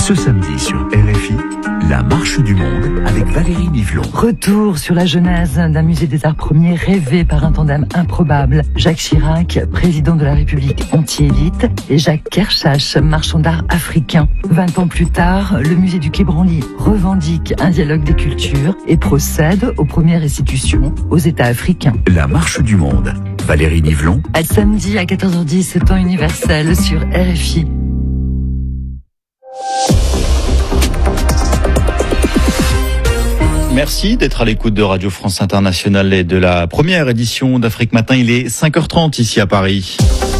Ce samedi sur RFI, la marche du monde avec Valérie Nivelon. Retour sur la genèse d'un musée des arts premiers rêvé par un tandem improbable. Jacques Chirac, président de la République anti-élite, et Jacques Kershach, marchand d'art africain. 20 ans plus tard, le musée du Quai Branly revendique un dialogue des cultures et procède aux premières restitutions aux États africains. La marche du monde. Valérie Nivelon. À samedi à 14h10, temps universel sur RFI. Merci d'être à l'écoute de Radio France Internationale et de la première édition d'Afrique Matin. Il est 5h30 ici à Paris.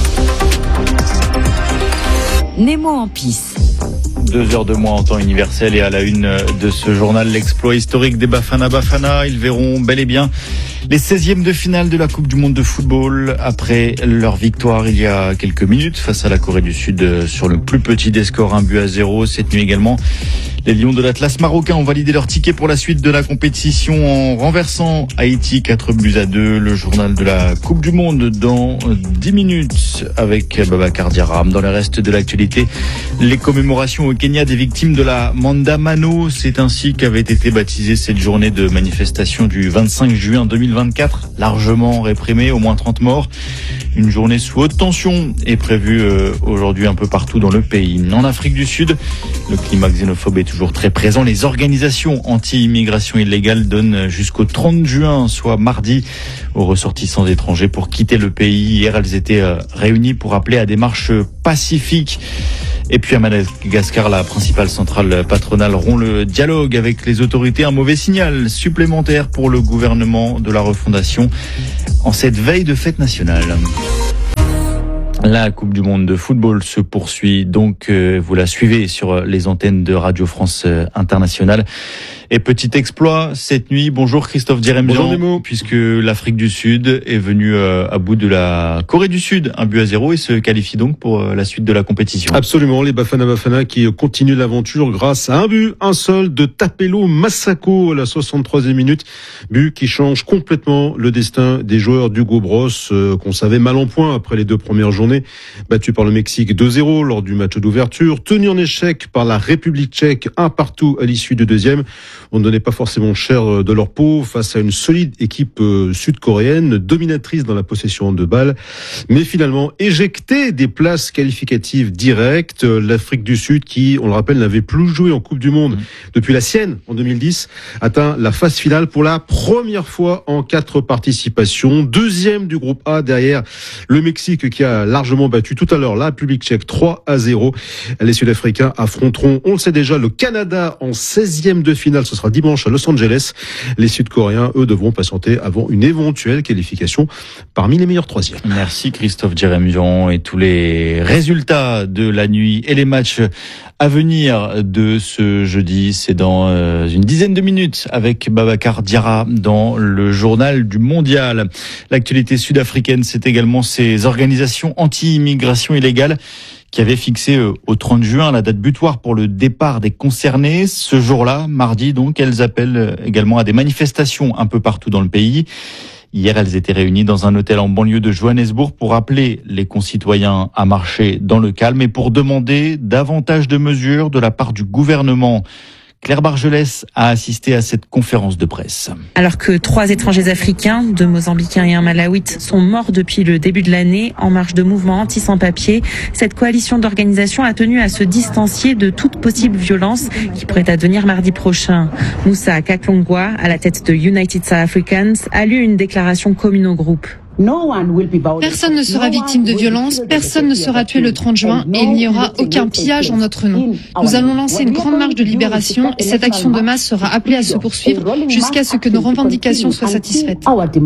Nemo en pisse. 2 heures de moins en temps universel et à la une de ce journal, l'exploit historique des Bafana Bafana. Ils verront bel et bien les 16e de finale de la Coupe du Monde de football après leur victoire il y a quelques minutes face à la Corée du Sud sur le plus petit des scores, 1-0. Cette nuit également, les Lions de l'Atlas marocain ont validé leur ticket pour la suite de la compétition en renversant Haïti 4-2. Le journal de la Coupe du Monde dans 10 minutes avec Babacar Diarra. Dans le reste de l'actualité, les commémorations au Kenya des victimes de la Maandamano. C'est ainsi qu'avait été baptisée cette journée de manifestation du 25 juin 2024, largement réprimée, au moins 30 morts. Une journée sous haute tension est prévue aujourd'hui un peu partout dans le pays. En Afrique du Sud, le climat xénophobe est toujours très présent. Les organisations anti-immigration illégale donnent jusqu'au 30 juin, soit mardi, aux ressortissants étrangers pour quitter le pays. Hier, elles étaient réunies pour appeler à des marches pacifiques. Et puis à Madagascar, la principale centrale patronale rompt le dialogue avec les autorités. Un mauvais signal supplémentaire pour le gouvernement de la refondation en cette veille de fête nationale. La Coupe du Monde de football se poursuit, donc vous la suivez sur les antennes de Radio France Internationale. Et petit exploit cette nuit. Bonjour Christophe Djerembian, puisque l'Afrique du Sud est venue à bout de la Corée du Sud, 1-0, et se qualifie donc pour la suite de la compétition. Absolument, les Bafana Bafana qui continuent l'aventure grâce à un seul de Tapelo Masako à la 63e minute. But qui change complètement le destin des joueurs d'Hugo Bros, qu'on savait mal en point après les 2 premières journées. Battu par le Mexique 2-0 lors du match d'ouverture, tenu en échec par la République tchèque 1-1 à l'issue du deuxième. On ne donnait pas forcément cher de leur peau face à une solide équipe sud-coréenne, dominatrice dans la possession de balles, mais finalement éjectée des places qualificatives directes. L'Afrique du Sud, qui, on le rappelle, n'avait plus joué en Coupe du Monde depuis la sienne en 2010, atteint la phase finale pour la première fois en 4 participations. 2e du groupe A derrière le Mexique qui a largement battu tout à l'heure la République tchèque 3-0. Les Sud-Africains affronteront, on le sait déjà, le Canada en 16e de finale. Ce sera dimanche à Los Angeles. Les Sud-Coréens, eux, devront patienter avant une éventuelle qualification parmi les meilleurs 3e. Merci Christophe Djerembian. Et tous les résultats de la nuit et les matchs à venir de ce jeudi, c'est dans une dizaine de minutes avec Babacar Diarra dans le journal du mondial. L'actualité sud-africaine, c'est également ces organisations anti-immigration illégale qui avait fixé au 30 juin la date butoir pour le départ des concernés. Ce jour-là, mardi donc, elles appellent également à des manifestations un peu partout dans le pays. Hier, elles étaient réunies dans un hôtel en banlieue de Johannesburg pour appeler les concitoyens à marcher dans le calme et pour demander davantage de mesures de la part du gouvernement. Claire Bargelès a assisté à cette conférence de presse. Alors que 3 étrangers africains, 2 Mozambicains et un Malawite, sont morts depuis le début de l'année en marge de mouvements anti-sans-papiers, cette coalition d'organisations a tenu à se distancier de toute possible violence qui pourrait advenir mardi prochain. Moussa Kaklongwa, à la tête de United South Africans, a lu une déclaration commune au groupe. Personne ne sera victime de violence, personne ne sera tué le 30 juin et il n'y aura aucun pillage en notre nom. Nous allons lancer une grande marche de libération et cette action de masse sera appelée à se poursuivre jusqu'à ce que nos revendications soient satisfaites.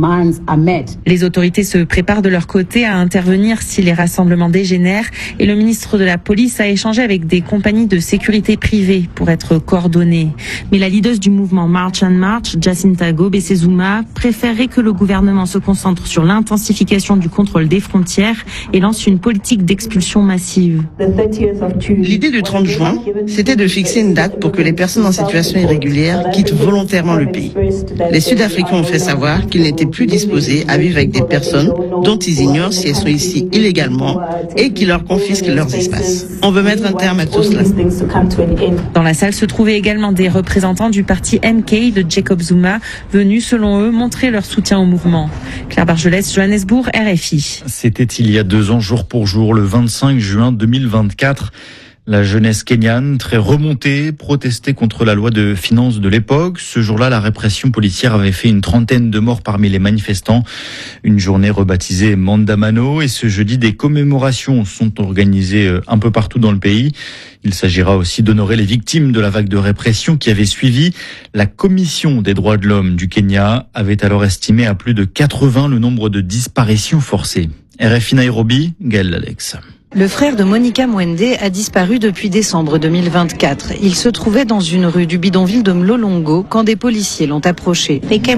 Les autorités se préparent de leur côté à intervenir si les rassemblements dégénèrent et le ministre de la Police a échangé avec des compagnies de sécurité privées pour être coordonnées. Mais la leader du mouvement March and March, Jacinta Gobesezuma, préférerait que le gouvernement se concentre sur l'intérêt l'intensification du contrôle des frontières et lance une politique d'expulsion massive. L'idée du 30 juin, c'était de fixer une date pour que les personnes en situation irrégulière quittent volontairement le pays. Les Sud-Africains ont fait savoir qu'ils n'étaient plus disposés à vivre avec des personnes dont ils ignorent si elles sont ici illégalement et qui leur confisquent leurs espaces. On veut mettre un terme à tout cela. Dans la salle se trouvaient également des représentants du parti MK de Jacob Zuma, venus selon eux montrer leur soutien au mouvement. Claire Bargelès, Johannesburg, RFI. C'était il y a 2 ans, jour pour jour, le 25 juin 2024. La jeunesse kenyane, très remontée, protestait contre la loi de finances de l'époque. Ce jour-là, la répression policière avait fait une 30aine de morts parmi les manifestants. Une journée rebaptisée Mandamano. Et ce jeudi, des commémorations sont organisées un peu partout dans le pays. Il s'agira aussi d'honorer les victimes de la vague de répression qui avait suivi. La Commission des droits de l'homme du Kenya avait alors estimé à plus de 80 le nombre de disparitions forcées. RFI Nairobi, Gaël Alex. Le frère de Monica Mwende a disparu depuis décembre 2024. Il se trouvait dans une rue du bidonville de Mlolongo quand des policiers l'ont approché.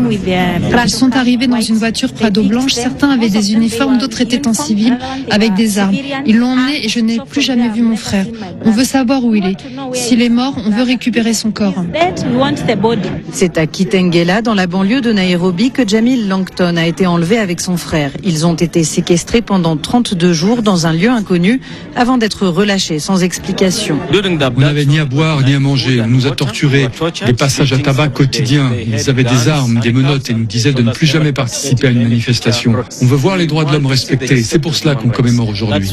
Ils sont arrivés dans une voiture Prado blanche. Certains avaient des uniformes, d'autres étaient en civil avec des armes. Ils l'ont emmené et je n'ai plus jamais vu mon frère. On veut savoir où il est. S'il est mort, on veut récupérer son corps. C'est à Kitengela, dans la banlieue de Nairobi, que Jamil Langton a été enlevé avec son frère. Ils ont été séquestrés pendant 32 jours dans un lieu inconnu avant d'être relâchés sans explication. On n'avait ni à boire ni à manger. On nous a torturés. Des passages à tabac quotidiens. Ils avaient des armes, des menottes et nous disaient de ne plus jamais participer à une manifestation. On veut voir les droits de l'homme respectés. C'est pour cela qu'on commémore aujourd'hui.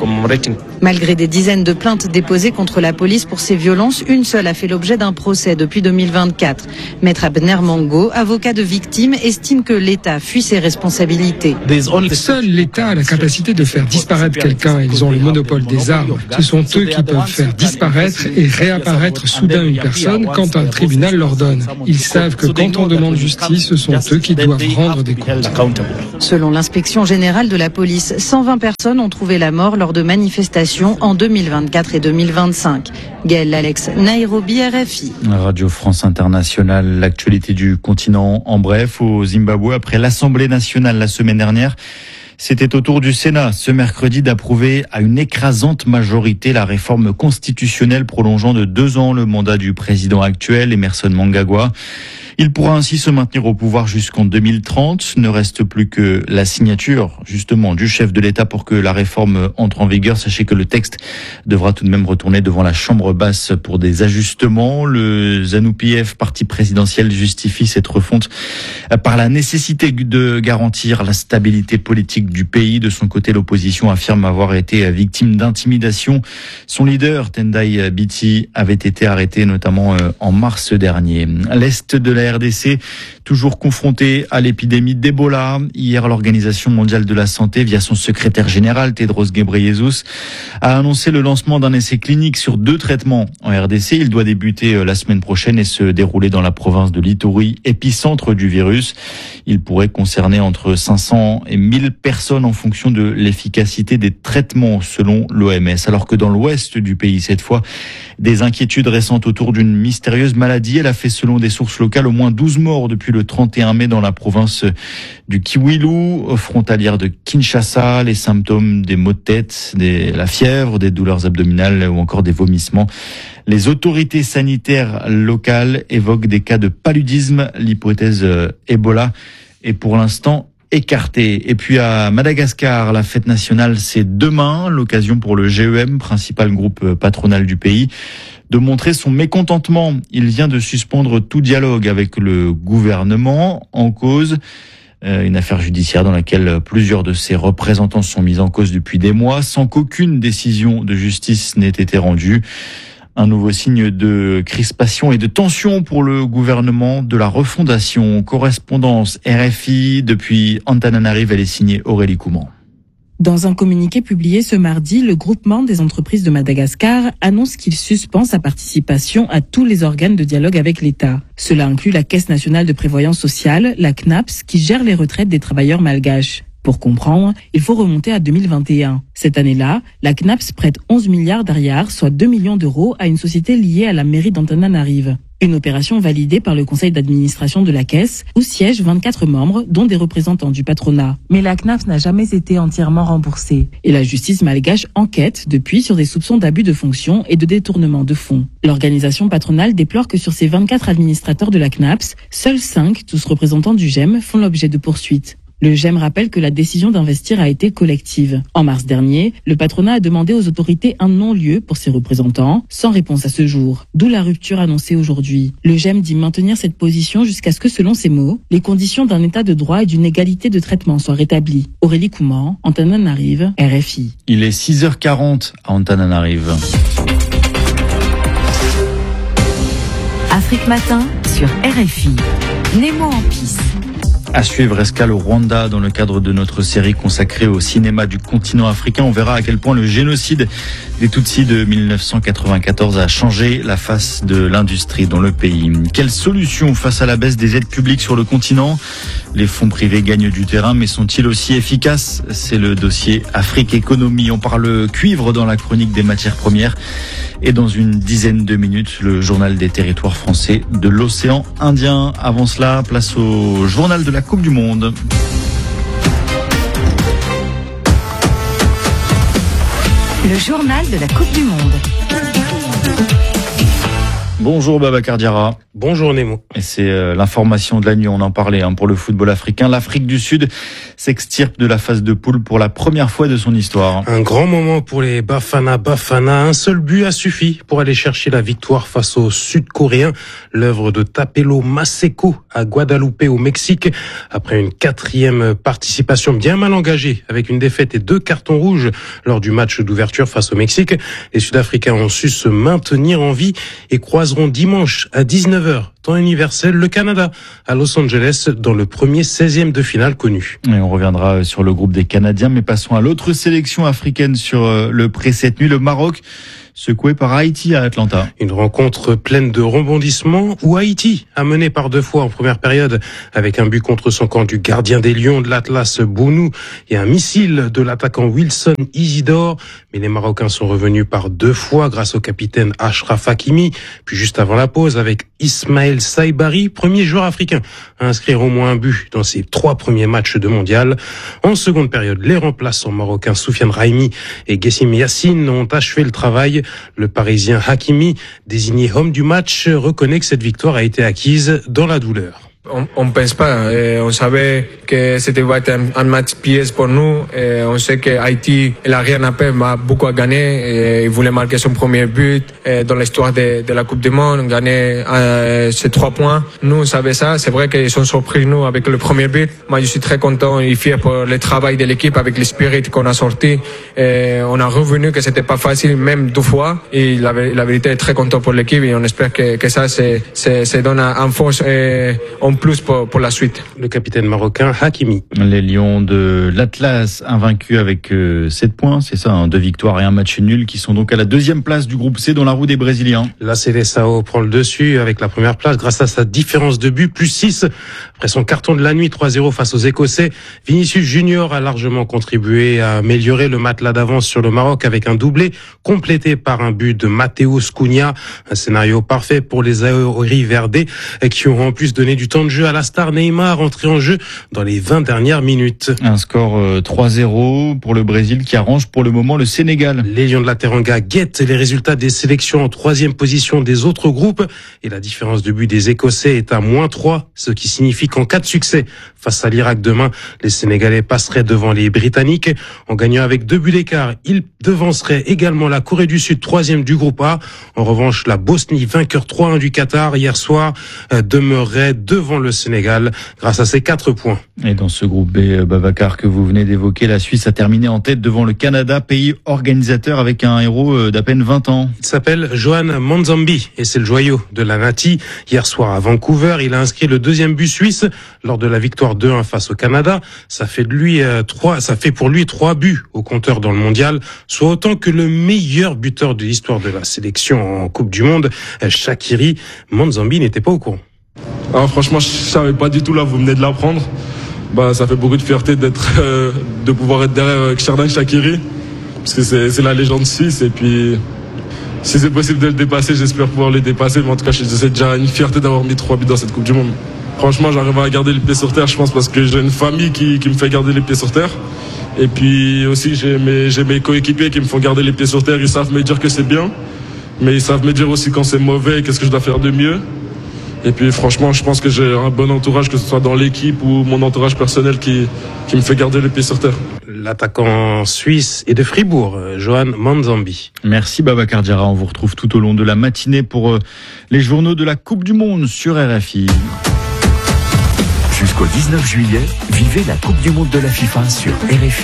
Malgré des dizaines de plaintes déposées contre la police pour ces violences, une seule a fait l'objet d'un procès depuis 2024. Maître Abner Mango, avocat de victimes, estime que l'État fuit ses responsabilités. Seul l'État a la capacité de faire disparaître quelqu'un. Ils ont le monopole des armes. Ce sont eux qui peuvent faire disparaître et réapparaître soudain une personne quand un tribunal l'ordonne. Ils savent que quand on demande justice, ce sont eux qui doivent rendre des comptes. Selon l'inspection générale de la police, 120 personnes ont trouvé la mort lors de manifestations en 2024 et 2025. Gaël Alex, Nairobi, RFI. Radio France Internationale, l'actualité du continent en bref. Au Zimbabwe, après l'Assemblée nationale la semaine dernière, c'était au tour du Sénat ce mercredi d'approuver à une écrasante majorité la réforme constitutionnelle prolongeant de 2 ans le mandat du président actuel, Emmerson Mnangagwa. Il pourra ainsi se maintenir au pouvoir jusqu'en 2030. Ne reste plus que la signature, justement, du chef de l'État pour que la réforme entre en vigueur. Sachez que le texte devra tout de même retourner devant la Chambre basse pour des ajustements. Le ZANU-PF, parti présidentiel, justifie cette refonte par la nécessité de garantir la stabilité politique du pays. De son côté, l'opposition affirme avoir été victime d'intimidation. Son leader, Tendai Biti, avait été arrêté notamment en mars dernier. L'Est de la RDC, toujours confronté à l'épidémie d'Ebola. Hier, l'Organisation mondiale de la santé, via son secrétaire général, Tedros Ghebreyesus, a annoncé le lancement d'un essai clinique sur 2 traitements en RDC. Il doit débuter la semaine prochaine et se dérouler dans la province de l'Ituri, épicentre du virus. Il pourrait concerner entre 500 et 1000 personnes en fonction de l'efficacité des traitements, selon l'OMS. Alors que dans l'ouest du pays, cette fois, des inquiétudes récentes autour d'une mystérieuse maladie. Elle a fait, selon des sources locales, au moins 12 morts depuis le 31 mai dans la province du Kiwilu, frontalière de Kinshasa. Les symptômes, des maux de tête, la fièvre, des douleurs abdominales ou encore des vomissements. Les autorités sanitaires locales évoquent des cas de paludisme. L'hypothèse Ebola est pour l'instant écartée. Et puis à Madagascar, la fête nationale, c'est demain, l'occasion pour le GEM, principal groupe patronal du pays, de montrer son mécontentement. Il vient de suspendre tout dialogue avec le gouvernement. En cause, une affaire judiciaire dans laquelle plusieurs de ses représentants sont mis en cause depuis des mois, sans qu'aucune décision de justice n'ait été rendue. Un nouveau signe de crispation et de tension pour le gouvernement de la refondation. Correspondance RFI depuis Antananarive, elle est signée Aurélie Couman. Dans un communiqué publié ce mardi, le groupement des entreprises de Madagascar annonce qu'il suspend sa participation à tous les organes de dialogue avec l'État. Cela inclut la Caisse nationale de prévoyance sociale, la CNAPS, qui gère les retraites des travailleurs malgaches. Pour comprendre, il faut remonter à 2021. Cette année-là, la CNAPS prête 11 milliards d'ariars, soit 2 millions d'euros, à une société liée à la mairie d'Antananarive. Une opération validée par le conseil d'administration de la Caisse, où siègent 24 membres, dont des représentants du patronat. Mais la CNAF n'a jamais été entièrement remboursée. Et la justice malgache enquête depuis sur des soupçons d'abus de fonction et de détournement de fonds. L'organisation patronale déplore que sur ces 24 administrateurs de la CNAPS, seuls 5, tous représentants du GEM, font l'objet de poursuites. Le GEM rappelle que la décision d'investir a été collective. En mars dernier, le patronat a demandé aux autorités un non-lieu pour ses représentants, sans réponse à ce jour. D'où la rupture annoncée aujourd'hui. Le GEM dit maintenir cette position jusqu'à ce que, selon ses mots, les conditions d'un état de droit et d'une égalité de traitement soient rétablies. Aurélie Couman, Antananarive, RFI. Il est 6h40 à Antananarive. Afrique Matin sur RFI. Nemo en piste. À suivre, escale au Rwanda dans le cadre de notre série consacrée au cinéma du continent africain. On verra à quel point le génocide des Tutsis de 1994 a changé la face de l'industrie dans le pays. Quelle solution face à la baisse des aides publiques sur le continent ? Les fonds privés gagnent du terrain, mais sont-ils aussi efficaces ? C'est le dossier Afrique Économie. On parle cuivre dans la chronique des matières premières. Et dans une dizaine de minutes, le journal des territoires français de l'océan Indien. Avant cela, place au journal de la Coupe du Monde. Le journal de la Coupe du Monde. Bonjour Babacar Diarra. Bonjour Nemo. Et c'est l'information de la nuit, on en parlait pour le football africain. L'Afrique du Sud s'extirpe de la phase de poule pour la première fois de son histoire. Un grand moment pour les Bafana Bafana. Un seul but a suffi pour aller chercher la victoire face aux Sud-Coréens. L'œuvre de Tapelo Maseko à Guadalupe au Mexique. Après une 4e participation bien mal engagée avec une défaite et 2 cartons rouges lors du match d'ouverture face au Mexique, les Sud-Africains ont su se maintenir en vie et croiseront dimanche à 19h, temps universel, le Canada à Los Angeles dans le premier 16e de finale connu. Et on reviendra sur le groupe des Canadiens, mais passons à l'autre sélection africaine sur le pré cette nuit, le Maroc, secoué par Haïti à Atlanta. Une rencontre pleine de rebondissements où Haïti a mené par 2 fois en première période avec un but contre son camp du gardien des Lions de l'Atlas Bounou et un missile de l'attaquant Wilson Isidore. Mais les Marocains sont revenus par 2 fois grâce au capitaine Achraf Hakimi. Puis juste avant la pause avec Ismaël Saibari, premier joueur africain à inscrire au moins un but dans ses 3 premiers matchs de mondial. En seconde période, les remplaçants marocains Soufiane Raimi et Gessim Yassine ont achevé le travail. Le Parisien Hakimi, désigné homme du match, reconnaît que cette victoire a été acquise dans la douleur. On pense pas, on savait que c'était un match piège pour nous. On sait que Haïti, il a rien à perdre, a beaucoup à gagner. Il voulait marquer son premier but dans l'histoire de la Coupe du Monde, gagner ces 3 points. Nous, on savait ça. C'est vrai qu'ils sont surpris nous avec le premier but. Moi, je suis très content et fier pour le travail de l'équipe avec l'esprit qu'on a sorti. On a revenu que c'était pas facile, même 2 fois. Et la vérité est très content pour l'équipe et on espère que ça, c'est donne un force en plus pour la suite. Le capitaine marocain Hakimi. Les Lions de l'Atlas invaincus avec 7 points, c'est ça, 2 victoires et un match nul, qui sont donc à la 2e place du groupe C dans la roue des Brésiliens. La Seleção prend le dessus avec la première place grâce à sa différence de but, plus 6. Après son carton de la nuit 3-0 face aux Écossais, Vinicius Junior a largement contribué à améliorer le matelas d'avance sur le Maroc avec un doublé complété par un but de Mateus Cunha. Un scénario parfait pour les Aori Verde qui ont en plus donné du temps de jeu à la star Neymar, entré en jeu dans les 20 dernières minutes. Un score 3-0 pour le Brésil qui arrange pour le moment le Sénégal. Les Lions de la Teranga guettent les résultats des sélections en 3e position des autres groupes et la différence de but des Écossais est à -3, ce qui signifie qu'en cas de succès face à l'Irak demain, les Sénégalais passeraient devant les Britanniques. En gagnant avec 2 buts d'écart, ils devanceraient également la Corée du Sud, 3e du groupe A. En revanche, la Bosnie, vainqueur 3-1 du Qatar hier soir, demeurerait devant le Sénégal grâce à ses 4 points. Et dans ce groupe B, Babacar, que vous venez d'évoquer, la Suisse a terminé en tête devant le Canada, pays organisateur avec un héros d'à peine 20 ans. Il s'appelle Johan Manzambi et c'est le joyau de la Nati. Hier soir à Vancouver, il a inscrit le 2e but suisse lors de la victoire 2-1 face au Canada. Ça fait pour lui 3 buts au compteur dans le mondial, soit autant que le meilleur buteur de l'histoire de la sélection en Coupe du Monde, Shaqiri. Manzambi n'était pas au courant. Ah, franchement, je savais pas du tout, là, vous venez de l'apprendre. Ça fait beaucoup de fierté de pouvoir être derrière Xherdan Shaqiri, parce que c'est la légende suisse, et puis Si c'est possible de le dépasser, j'espère pouvoir le dépasser. Mais en tout cas, c'est déjà une fierté d'avoir mis 3 buts dans cette Coupe du Monde. Franchement, j'arrive à garder les pieds sur terre, je pense, parce que j'ai une famille qui me fait garder les pieds sur terre. Et puis aussi, j'ai mes coéquipiers qui me font garder les pieds sur terre. Ils savent me dire que c'est bien, mais ils savent me dire aussi quand c'est mauvais, qu'est-ce que je dois faire de mieux. Et puis franchement, je pense que j'ai un bon entourage, que ce soit dans l'équipe ou mon entourage personnel qui me fait garder les pieds sur terre. L'attaquant suisse et de Fribourg, Johan Manzambi. Merci Babacar Diarra, on vous retrouve tout au long de la matinée pour les journaux de la Coupe du Monde sur RFI. Jusqu'au 19 juillet, vivez la Coupe du Monde de la FIFA sur RFI.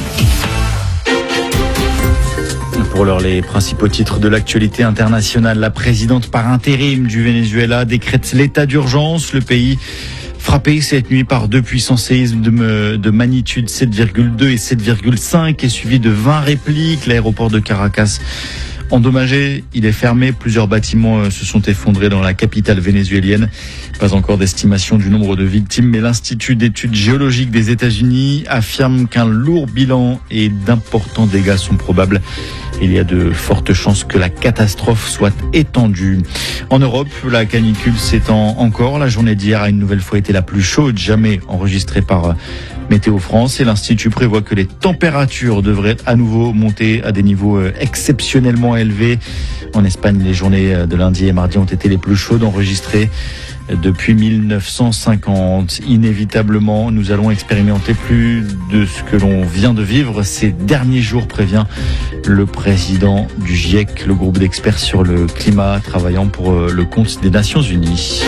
Pour l'heure, les principaux titres de l'actualité internationale. La présidente par intérim du Venezuela décrète l'état d'urgence. Le pays frappé cette nuit par 2 puissants séismes de magnitude 7,2 et 7,5 et suivi de 20 répliques. L'aéroport de Caracas endommagé, il est fermé. Plusieurs bâtiments se sont effondrés dans la capitale vénézuélienne. Pas encore d'estimation du nombre de victimes, mais l'Institut d'études géologiques des États-Unis affirme qu'un lourd bilan et d'importants dégâts sont probables. Il y a de fortes chances que la catastrophe soit étendue. En Europe, la canicule s'étend encore. La journée d'hier a une nouvelle fois été la plus chaude jamais enregistrée par Météo France, et l'Institut prévoit que les températures devraient à nouveau monter à des niveaux exceptionnellement élevés. En Espagne, les journées de lundi et mardi ont été les plus chaudes enregistrées depuis 1950. Inévitablement, nous allons expérimenter plus de ce que l'on vient de vivre ces derniers jours, prévient le président du GIEC, le groupe d'experts sur le climat travaillant pour le compte des Nations Unies.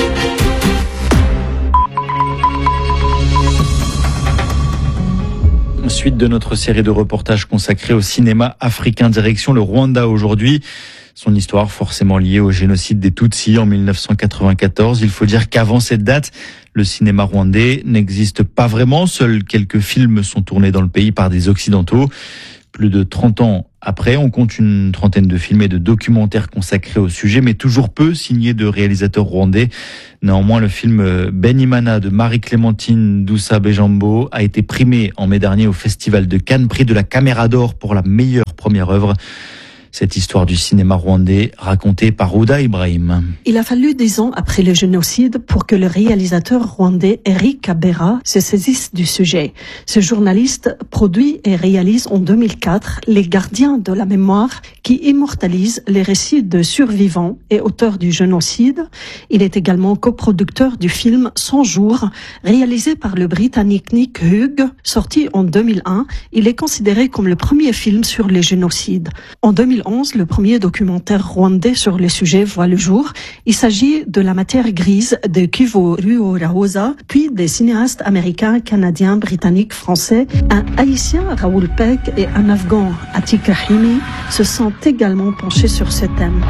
Suite de notre série de reportages consacrés au cinéma africain, direction le Rwanda aujourd'hui. Son histoire forcément liée au génocide des Tutsis en 1994. Il faut dire qu'avant cette date, le cinéma rwandais n'existe pas vraiment. Seuls quelques films sont tournés dans le pays par des Occidentaux. Plus de 30 ans après, on compte une trentaine de films et de documentaires consacrés au sujet, mais toujours peu signés de réalisateurs rwandais. Néanmoins, le film Benimana de Marie-Clémentine Doussa-Bejambo a été primé en mai dernier au Festival de Cannes, prix de la Caméra d'Or pour la meilleure première œuvre. Cette histoire du cinéma rwandais racontée par Ouda Ibrahim. Il a fallu 10 ans après le génocide pour que le réalisateur rwandais Eric Kabera se saisisse du sujet. Ce journaliste produit et réalise en 2004 Les Gardiens de la mémoire, qui immortalise les récits de survivants et auteurs du génocide. Il est également coproducteur du film 100 jours, réalisé par le Britannique Nick Hughes, sorti en 2001. Il est considéré comme le premier film sur les génocides. En 2011, le premier documentaire rwandais sur le sujet voit le jour. Il s'agit de La matière grise de Kivu Ruorahosa, puis des cinéastes américains, canadiens, britanniques, français. Un haïtien, Raoul Peck, et un afghan, Atik Rahimi, se sont également penchés sur ce thème.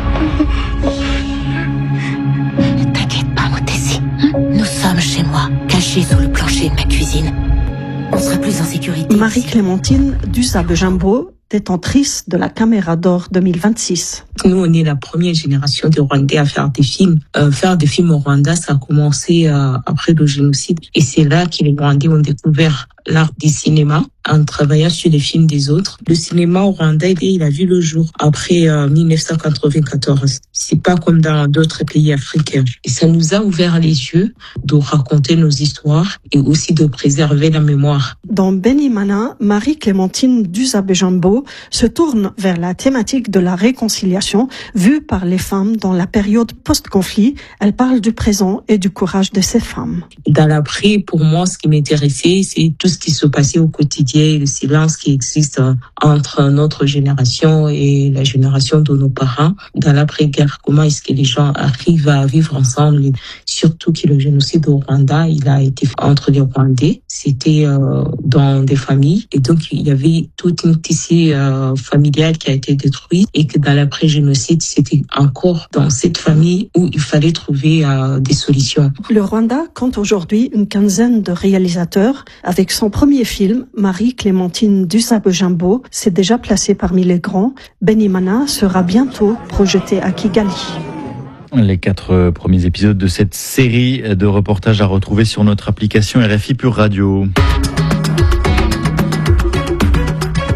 Ne t'inquiète pas, Motessi. Nous sommes chez moi, cachés sous le plancher de ma cuisine. On sera plus en sécurité. Marie-Clémentine Doussa-Bejambo, détentrice de la Caméra d'Or 2026. Nous, on est la première génération de Rwandais à faire des films. Faire des films au Rwanda, ça a commencé après le génocide. Et c'est là que les Rwandais ont découvert l'art du cinéma en travaillant sur les films des autres. Le cinéma au Rwanda, il a vu le jour après 1994. C'est pas comme dans d'autres pays africains. Et ça nous a ouvert les yeux de raconter nos histoires et aussi de préserver la mémoire. Dans Benimana, Marie-Clémentine Doussa-Bejambo se tourne vers la thématique de la réconciliation vue par les femmes dans la période post-conflit. Elle parle du présent et du courage de ces femmes. Dans l'après, pour moi, ce qui m'intéressait, c'est tout ce qui se passait au quotidien, le silence qui existe entre notre génération et la génération de nos parents. Dans l'après-guerre, comment est-ce que les gens arrivent à vivre ensemble? Surtout que le génocide au Rwanda, il a été fait entre les Rwandais. C'était dans des familles. Et donc, il y avait toute une tissu familial qui a été détruit. Et que dans l'après-génocide, c'était encore dans cette famille où il fallait trouver des solutions. Le Rwanda compte aujourd'hui une quinzaine de réalisateurs. Avec son premier film, Marie-Clémentine Doussa-Bejambo s'est déjà placée parmi les grands. Benimana sera bientôt projeté à Kigali. Les 4 premiers épisodes de cette série de reportages à retrouver sur notre application RFI Pure Radio.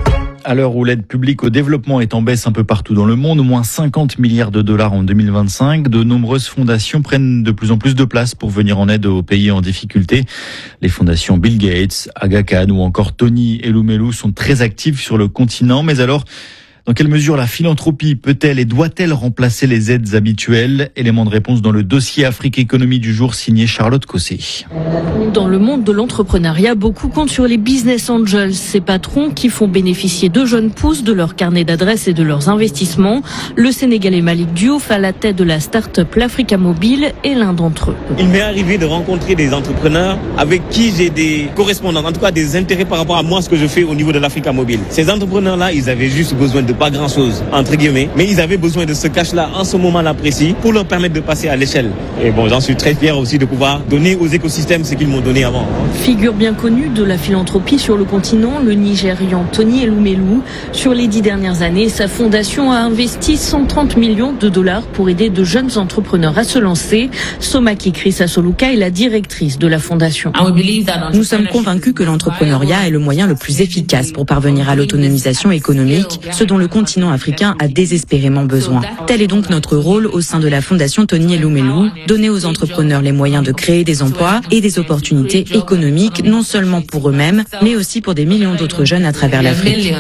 À l'heure où l'aide publique au développement est en baisse un peu partout dans le monde, moins 50 milliards de dollars en 2025, de nombreuses fondations prennent de plus en plus de place pour venir en aide aux pays en difficulté. Les fondations Bill Gates, Aga Khan ou encore Tony Elumelu sont très actives sur le continent. Mais alors, dans quelle mesure la philanthropie peut-elle et doit-elle remplacer les aides habituelles? Élément de réponse dans le dossier Afrique Économie du jour signé Charlotte Cossé. Dans le monde de l'entrepreneuriat, beaucoup comptent sur les business angels, ces patrons qui font bénéficier de jeunes pousses de leur carnet d'adresses et de leurs investissements. Le Sénégalais Malik Diouf, à la tête de la start-up l'Africa Mobile, est l'un d'entre eux. Il m'est arrivé de rencontrer des entrepreneurs avec qui j'ai des correspondances, en tout cas des intérêts par rapport à moi, ce que je fais au niveau de l'Africa Mobile. Ces entrepreneurs-là, ils avaient juste besoin de pas grand-chose, entre guillemets, mais ils avaient besoin de ce cash-là en ce moment-là précis pour leur permettre de passer à l'échelle. Et bon, j'en suis très fier aussi de pouvoir donner aux écosystèmes ce qu'ils m'ont donné avant. Figure bien connue de la philanthropie sur le continent, le Nigérian Tony Elumelu. Sur les 10 dernières années, sa fondation a investi 130 millions de dollars pour aider de jeunes entrepreneurs à se lancer. Somaki Chris-Asoluka est la directrice de la fondation. Nous sommes convaincus que l'entrepreneuriat est le moyen le plus efficace pour parvenir à l'autonomisation économique, ce dont le continent africain a désespérément besoin. Tel est donc notre rôle au sein de la fondation Tony Elumelu, donner aux entrepreneurs les moyens de créer des emplois et des opportunités économiques, non seulement pour eux-mêmes, mais aussi pour des millions d'autres jeunes à travers l'Afrique.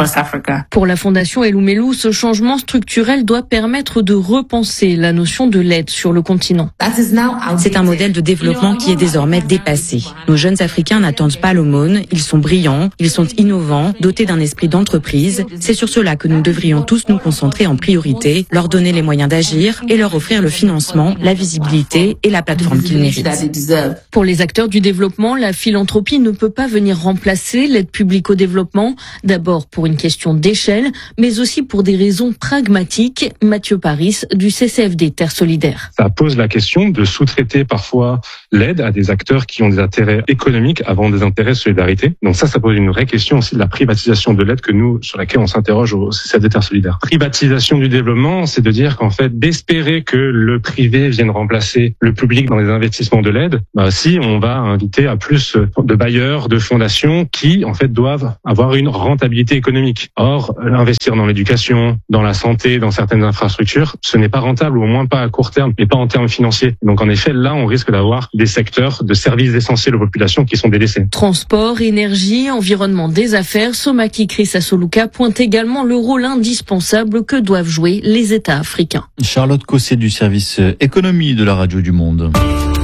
Pour la fondation Elumelu, ce changement structurel doit permettre de repenser la notion de l'aide sur le continent. C'est un modèle de développement qui est désormais dépassé. Nos jeunes Africains n'attendent pas l'aumône, ils sont brillants, ils sont innovants, dotés d'un esprit d'entreprise. C'est sur cela que nous devrions tous nous concentrer en priorité, leur donner les moyens d'agir et leur offrir le financement, la visibilité et la plateforme qu'ils méritent. Pour les acteurs du développement, la philanthropie ne peut pas venir remplacer l'aide publique au développement, d'abord pour une question d'échelle, mais aussi pour des raisons pragmatiques. Mathieu Paris du CCFD Terre Solidaire. Ça pose la question de sous-traiter parfois l'aide à des acteurs qui ont des intérêts économiques avant des intérêts de solidarité. Donc ça pose une vraie question aussi de la privatisation de l'aide sur laquelle on s'interroge au CCFD Terre Solidaire. Privatisation du développement, c'est de dire qu'en fait, d'espérer que le privé vienne remplacer le public dans les investissements de l'aide, si on va inviter à plus de bailleurs, de fondations qui, en fait, doivent avoir une rentabilité économique. Or, investir dans l'éducation, dans la santé, dans certaines infrastructures, ce n'est pas rentable, ou au moins pas à court terme, et pas en termes financiers. Donc, en effet, là, on risque d'avoir des secteurs de services essentiels aux populations qui sont délaissés. Transport, énergie, environnement des affaires, Somaki Chris-Asoluka pointe également le rôle indispensable que doivent jouer les États africains. Charlotte Cossé du service économie de la Radio du Monde.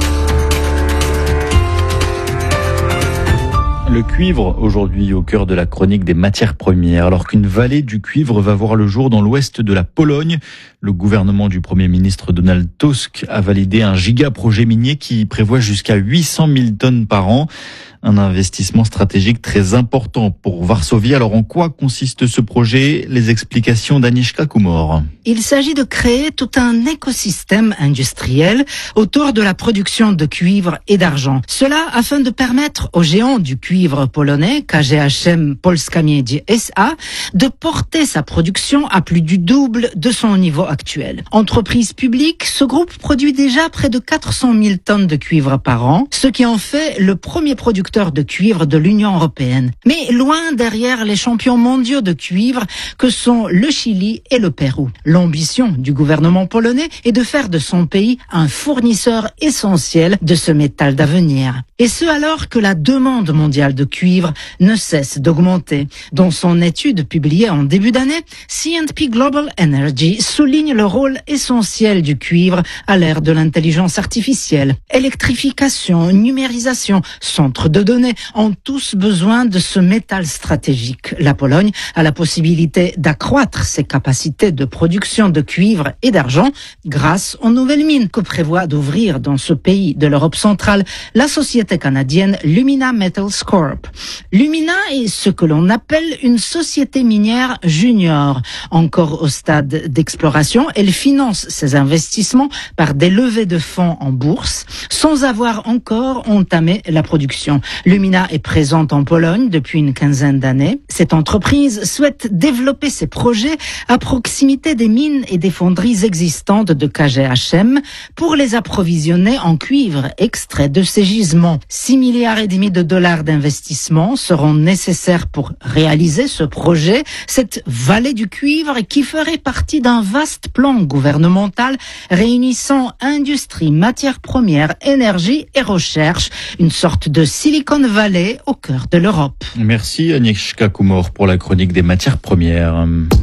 Le cuivre, aujourd'hui au cœur de la chronique des matières premières. Alors qu'une vallée du cuivre va voir le jour dans l'ouest de la Pologne, le gouvernement du Premier ministre Donald Tusk a validé un giga-projet minier qui prévoit jusqu'à 800 000 tonnes par an. Un investissement stratégique très important pour Varsovie. Alors en quoi consiste ce projet? Les explications d'Aniszka Kumor. Il s'agit de créer tout un écosystème industriel autour de la production de cuivre et d'argent. Cela afin de permettre aux géants du cuivre polonais, KGHM Polska Miedź SA, de porter sa production à plus du double de son niveau actuel. Entreprise publique, ce groupe produit déjà près de 400 000 tonnes de cuivre par an, ce qui en fait le premier producteur de cuivre de l'Union européenne. Mais loin derrière les champions mondiaux de cuivre que sont le Chili et le Pérou. L'ambition du gouvernement polonais est de faire de son pays un fournisseur essentiel de ce métal d'avenir. Et ce alors que la demande mondiale de cuivre ne cesse d'augmenter. Dans son étude publiée en début d'année, C&P Global Energy souligne le rôle essentiel du cuivre à l'ère de l'intelligence artificielle. Électrification, numérisation, centre de données ont tous besoin de ce métal stratégique. La Pologne a la possibilité d'accroître ses capacités de production de cuivre et d'argent grâce aux nouvelles mines que prévoit d'ouvrir dans ce pays de l'Europe centrale la société canadienne Lumina Metals Corp. Lumina est ce que l'on appelle une société minière junior. Encore au stade d'exploration, elle finance ses investissements par des levées de fonds en bourse sans avoir encore entamé la production. Lumina est présente en Pologne depuis une quinzaine d'années. Cette entreprise souhaite développer ses projets à proximité des mines et des fonderies existantes de KGHM pour les approvisionner en cuivre extrait de ces gisements. 6,5 milliards de dollars d'investissement seront nécessaires pour réaliser ce projet, cette vallée du cuivre qui ferait partie d'un vaste plan gouvernemental réunissant industrie, matières premières, énergie et recherche, une sorte de Silicon Valley au cœur de l'Europe. Merci Agnieszka Kumor pour la chronique des matières premières.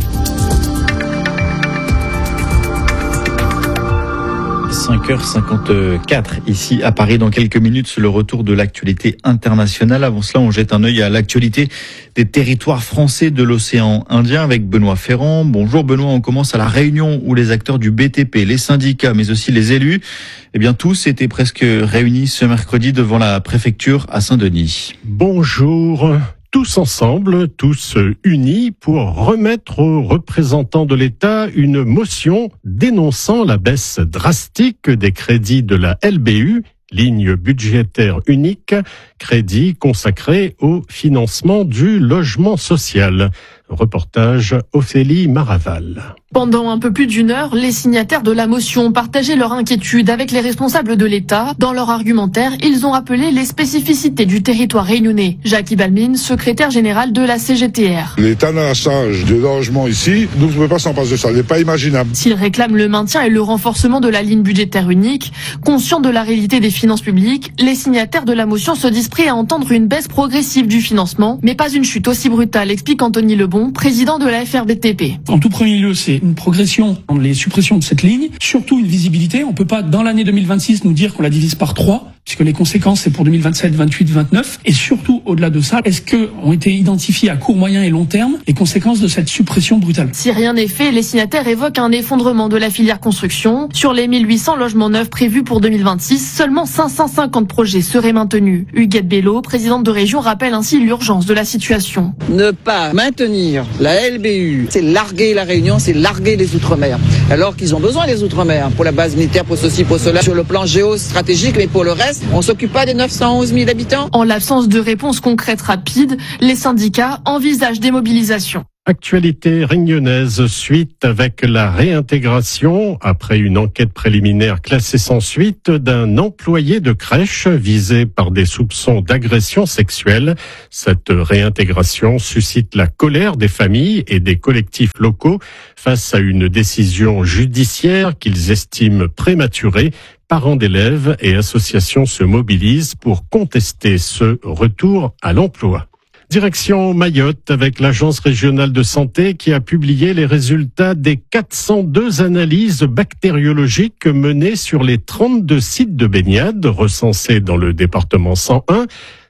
5h54 ici à Paris. Dans quelques minutes, c'est le retour de l'actualité internationale. Avant cela, on jette un œil à l'actualité des territoires français de l'océan Indien avec Benoît Ferrand. Bonjour Benoît, on commence à La Réunion où les acteurs du BTP, les syndicats mais aussi les élus, tous étaient presque réunis ce mercredi devant la préfecture à Saint-Denis. Bonjour. Tous ensemble, tous unis pour remettre aux représentants de l'État une motion dénonçant la baisse drastique des crédits de la LBU, ligne budgétaire unique, crédit consacré au financement du logement social. Reportage Ophélie Maraval. Pendant un peu plus d'une heure, les signataires de la motion ont partagé leur inquiétude avec les responsables de l'État. Dans leur argumentaire, ils ont rappelé les spécificités du territoire réunionnais. Jacques Ibalmine, secrétaire général de la CGTR. L'État n'a la charge du logement ici, nous ne pouvons pas s'en passer ça, ce n'est pas imaginable. S'ils réclament le maintien et le renforcement de la ligne budgétaire unique, conscients de la réalité des finances publiques, les signataires de la motion se disent prêts à entendre une baisse progressive du financement, mais pas une chute aussi brutale, explique Anthony Lebon, président de la FRBTP. En tout premier lieu, c'est une progression dans les suppressions de cette ligne, surtout une visibilité. On peut pas, dans l'année 2026, nous dire qu'on la divise par 3, puisque les conséquences, c'est pour 2027, 28, 29. Et surtout, au-delà de ça, est-ce que ont été identifiées à court, moyen et long terme les conséquences de cette suppression brutale? Si rien n'est fait, les signataires évoquent un effondrement de la filière construction. Sur les 1800 logements neufs prévus pour 2026, seulement 550 projets seraient maintenus. Huguette Bello, présidente de région, rappelle ainsi l'urgence de la situation. Ne pas maintenir la LBU, c'est larguer la Réunion, c'est larguer les Outre-mer. Alors qu'ils ont besoin des Outre-mer pour la base militaire, pour ceci, pour cela, sur le plan géostratégique, mais pour le reste, on s'occupe pas des 911 000 habitants. En l'absence de réponse concrète rapide, les syndicats envisagent des mobilisations. Actualité réunionnaise, suite avec la réintégration, après une enquête préliminaire classée sans suite, d'un employé de crèche visé par des soupçons d'agression sexuelle. Cette réintégration suscite la colère des familles et des collectifs locaux face à une décision judiciaire qu'ils estiment prématurée. Parents d'élèves et associations se mobilisent pour contester ce retour à l'emploi. Direction Mayotte avec l'Agence régionale de santé qui a publié les résultats des 402 analyses bactériologiques menées sur les 32 sites de baignade recensés dans le département 101.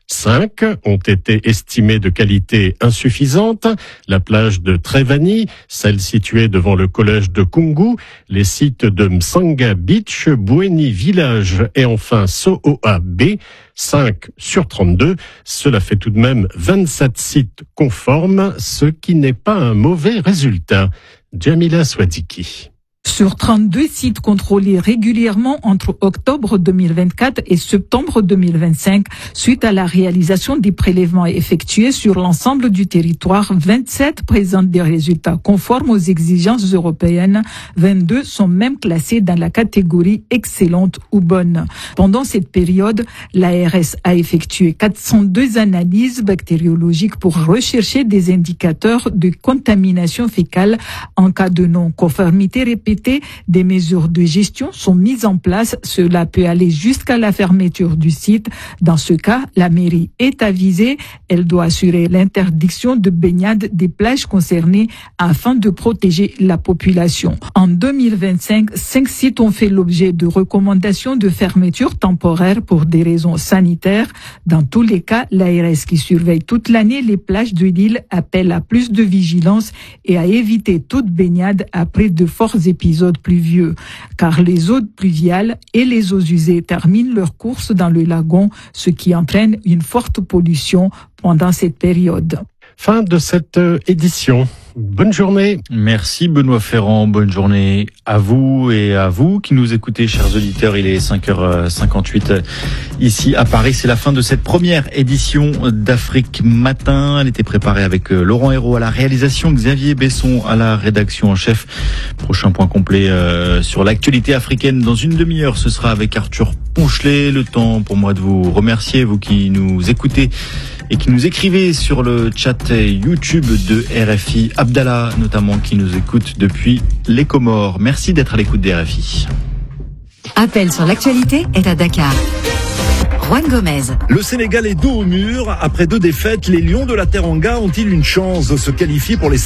5 ont été estimés de qualité insuffisante, la plage de Trévani, celle située devant le collège de Kungu, les sites de Msanga Beach, Boueni Village et enfin Sohoa B, 5 sur 32, cela fait tout de même 27 sites conformes, ce qui n'est pas un mauvais résultat. Jamila Swadiki. Sur 32 sites contrôlés régulièrement entre octobre 2024 et septembre 2025, suite à la réalisation des prélèvements effectués sur l'ensemble du territoire, 27 présentent des résultats conformes aux exigences européennes. 22 sont même classés dans la catégorie excellente ou bonne. Pendant cette période, l'ARS a effectué 402 analyses bactériologiques pour rechercher des indicateurs de contamination fécale en cas de non-conformité répétée. Des mesures de gestion sont mises en place. Cela peut aller jusqu'à la fermeture du site. Dans ce cas, la mairie est avisée. Elle doit assurer l'interdiction de baignade des plages concernées afin de protéger la population. En 2025, 5 sites ont fait l'objet de recommandations de fermeture temporaire pour des raisons sanitaires. Dans tous les cas, l'ARS qui surveille toute l'année les plages de l'île appelle à plus de vigilance et à éviter toute baignade après de forts épisodes pluvieux, car les eaux pluviales et les eaux usées terminent leur course dans le lagon, ce qui entraîne une forte pollution pendant cette période. Fin de cette édition. Bonne journée. Merci Benoît Ferrand, bonne journée à vous et à vous qui nous écoutez, chers auditeurs. Il est 5h58 ici à Paris. C'est la fin de cette première édition d'Afrique Matin. Elle était préparée avec Laurent Hérault à la réalisation, Xavier Besson à la rédaction en chef. Prochain point complet sur l'actualité africaine dans une demi-heure. Ce sera avec Arthur Ponchelet. Le temps pour moi de vous remercier, vous qui nous écoutez et qui nous écrivez sur le chat YouTube de RFI. Abdallah, notamment, qui nous écoute depuis les Comores. Merci d'être à l'écoute des RFI. Appel sur l'actualité est à Dakar. Juan Gomez. Le Sénégal est dos au mur. Après 2 défaites, les Lions de la Teranga ont-ils une chance de se qualifier pour les